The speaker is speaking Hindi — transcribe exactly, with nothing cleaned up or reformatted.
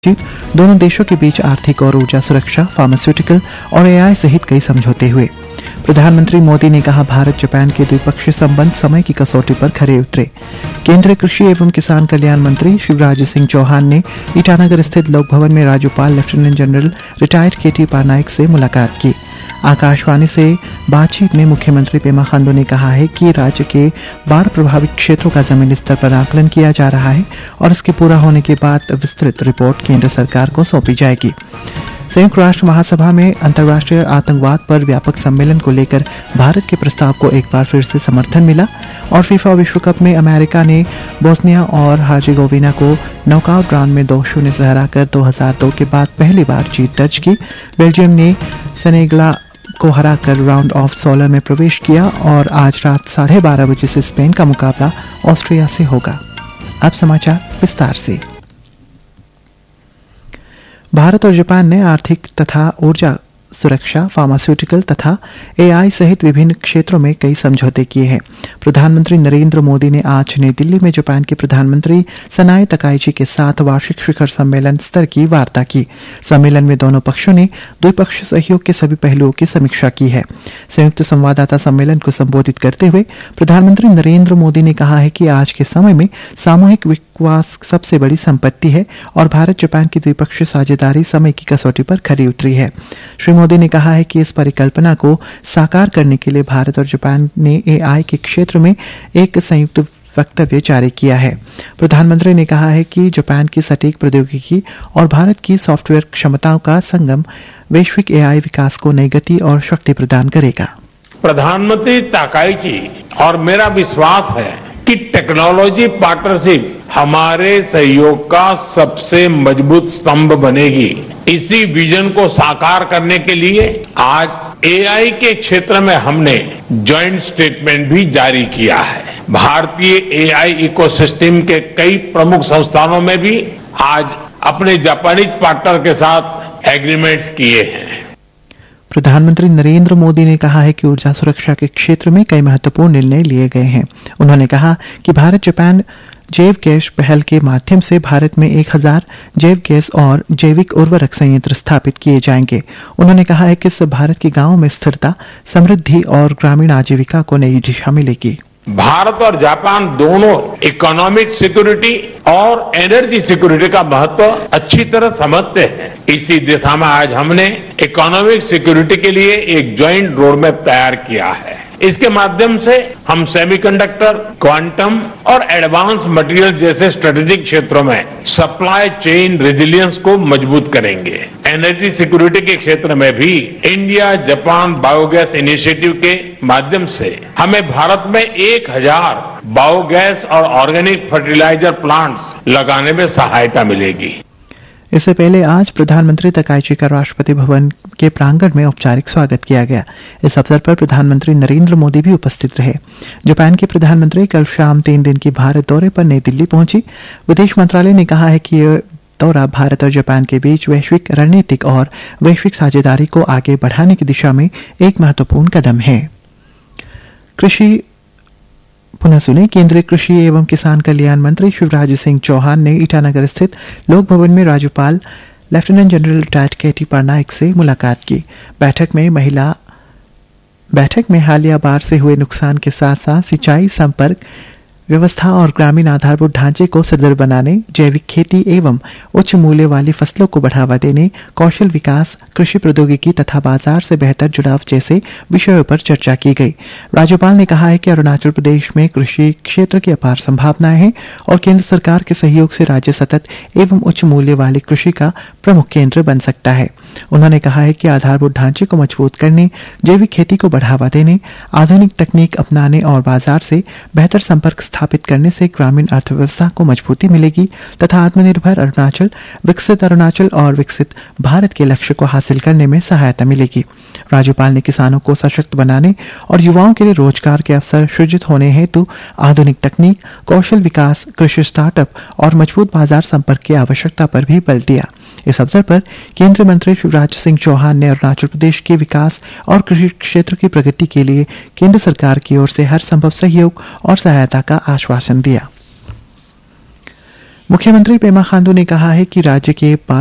दोनों देशों के बीच आर्थिक और ऊर्जा सुरक्षा, फार्मास्यूटिकल और एआई सहित कई समझौते हुए। प्रधानमंत्री मोदी ने कहा, भारत जापान के द्विपक्षीय संबंध समय की कसौटी पर खरे उतरे। केंद्रीय कृषि एवं किसान कल्याण मंत्री शिवराज सिंह चौहान ने ईटानगर स्थित लोक भवन में राज्यपाल लेफ्टिनेंट जनरल रिटायर्ड केटी पटनायक से मुलाकात की। आकाशवाणी से बातचीत में मुख्यमंत्री पेमा खांडू ने कहा है कि राज्य के बाढ़ प्रभावित क्षेत्रों का जमीनी स्तर पर आकलन किया जा रहा है और इसके पूरा होने के बाद विस्तृत रिपोर्ट केंद्र सरकार को सौंपी जाएगी। संयुक्त राष्ट्र महासभा में अंतर्राष्ट्रीय आतंकवाद पर व्यापक सम्मेलन को लेकर भारत के प्रस्ताव को एक बार फिर से समर्थन मिला और फीफा विश्व कप में अमेरिका ने बोस्निया और हर्जेगोविना को नॉकआउट राउंड में दो शून्य से हराकर दो हज़ार दो के बाद पहली बार जीत दर्ज की। बेल्जियम ने सेनेगल को हराकर राउंड ऑफ सोलह में प्रवेश किया और आज रात साढ़े बारह बजे से स्पेन का मुकाबला ऑस्ट्रिया से होगा। अब समाचार विस्तार से। भारत और जापान ने आर्थिक तथा ऊर्जा सुरक्षा, फार्मास्यूटिकल तथा एआई सहित विभिन्न क्षेत्रों में कई समझौते किए हैं। प्रधानमंत्री नरेंद्र मोदी ने आज नई दिल्ली में जापान के प्रधानमंत्री सनाए तकाइची के साथ वार्षिक शिखर सम्मेलन स्तर की वार्ता की। सम्मेलन में दोनों पक्षों ने द्विपक्षीय सहयोग के सभी पहलुओं की समीक्षा की है। संयुक्त संवाददाता सम्मेलन को संबोधित करते हुए प्रधानमंत्री नरेंद्र मोदी ने कहा है कि आज के समय में सामूहिक विकास सबसे बड़ी संपत्ति है और भारत जापान की द्विपक्षीय साझेदारी समय की कसौटी पर खरी उतरी है। श्री मोदी ने कहा है कि इस परिकल्पना को साकार करने के लिए भारत और जापान ने एआई के क्षेत्र में एक संयुक्त वक्तव्य जारी किया है। प्रधानमंत्री ने कहा है कि जापान की सटीक प्रौद्योगिकी और भारत की सॉफ्टवेयर क्षमताओं का संगम वैश्विक एआई विकास को नई गति और शक्ति प्रदान करेगा। प्रधानमंत्री ताकाइची और मेरा विश्वास है कि टेक्नोलॉजी पार्टनरशिप हमारे सहयोग का सबसे मजबूत स्तंभ बनेगी। इसी विजन को साकार करने के लिए आज एआई के क्षेत्र में हमने जॉइंट स्टेटमेंट भी जारी किया है। भारतीय एआई इकोसिस्टम के कई प्रमुख संस्थानों में भी आज अपने जापानीज पार्टनर के साथ एग्रीमेंट्स किए हैं। प्रधानमंत्री नरेंद्र मोदी ने कहा है कि ऊर्जा सुरक्षा के क्षेत्र में कई महत्वपूर्ण निर्णय लिए गए हैं। उन्होंने कहा कि भारत जापान जैव गैस पहल के माध्यम से भारत में एक हज़ार जैव गैस और जैविक उर्वरक संयंत्र स्थापित किए जाएंगे। उन्होंने कहा है कि इससे भारत के गांवों में स्थिरता, समृद्धि और ग्रामीण आजीविका को नई दिशा मिलेगी। भारत और जापान दोनों इकोनॉमिक सिक्योरिटी और एनर्जी सिक्योरिटी का महत्व अच्छी तरह समझते हैं। इसी दिशा में आज हमने इकोनॉमिक सिक्योरिटी के लिए एक ज्वाइंट रोड मैप तैयार किया है। इसके माध्यम से हम सेमीकंडक्टर, क्वांटम और एडवांस मटेरियल जैसे स्ट्रेटेजिक क्षेत्रों में सप्लाई चेन रेजिलियंस को मजबूत करेंगे। एनर्जी सिक्योरिटी के क्षेत्र में भी इंडिया जापान बायोगैस इनिशिएटिव के माध्यम से हमें भारत में एक हज़ार बायोगैस और ऑर्गेनिक फर्टिलाइजर प्लांट्स लगाने में सहायता मिलेगी। इससे पहले आज प्रधानमंत्री तकाइची का राष्ट्रपति भवन के प्रांगण में औपचारिक स्वागत किया गया। इस अवसर पर प्रधानमंत्री नरेंद्र मोदी भी उपस्थित रहे। जापान के प्रधानमंत्री कल शाम तीन दिन के भारत दौरे पर नई दिल्ली पहुंची। विदेश मंत्रालय ने कहा है कि यह दौरा भारत और जापान के बीच वैश्विक रणनीतिक और वैश्विक साझेदारी को आगे बढ़ाने की दिशा में एक महत्वपूर्ण कदम है। कृषि पुनः सुने केंद्रीय कृषि एवं किसान कल्याण मंत्री शिवराज सिंह चौहान ने ईटानगर स्थित लोक भवन में राज्यपाल लेफ्टिनेंट जनरल रिटायर्ड केटी पटनायक से मुलाकात की। बैठक में महिला बैठक में हालिया बाढ़ से हुए नुकसान के साथ साथ सिंचाई, संपर्क व्यवस्था और ग्रामीण आधारभूत ढांचे को सुदृढ़ बनाने, जैविक खेती एवं उच्च मूल्य वाली फसलों को बढ़ावा देने, कौशल विकास, कृषि प्रौद्योगिकी तथा बाजार से बेहतर जुड़ाव जैसे विषयों पर चर्चा की गई। राज्यपाल ने कहा है कि अरुणाचल प्रदेश में कृषि क्षेत्र की अपार संभावनाएं हैं और केंद्र सरकार के सहयोग से राज्य सतत एवं उच्च मूल्य वाली कृषि का प्रमुख केंद्र बन सकता है। उन्होंने कहा है कि आधारभूत ढांचे को मजबूत करने, जैविक खेती को बढ़ावा देने, आधुनिक तकनीक अपनाने और बाजार से बेहतर संपर्क स्थापित करने से ग्रामीण अर्थव्यवस्था को मजबूती मिलेगी तथा आत्मनिर्भर अरुणाचल, विकसित अरुणाचल और विकसित भारत के लक्ष्य को हासिल करने में सहायता मिलेगी। राज्यपाल ने किसानों को सशक्त बनाने और युवाओं के लिए रोजगार के अवसर सृजित होने हेतु आधुनिक तकनीक, कौशल विकास, कृषि स्टार्टअप और मजबूत बाजार संपर्क की आवश्यकता पर भी बल दिया। इस अवसर पर केंद्रीय मंत्री शिवराज सिंह चौहान ने अरुणाचल प्रदेश के विकास और कृषि क्षेत्र की प्रगति के लिए केंद्र सरकार की ओर से हर संभव सहयोग और सहायता का आश्वासन दिया। मुख्यमंत्री पेमा खांडू ने कहा है कि राज्य के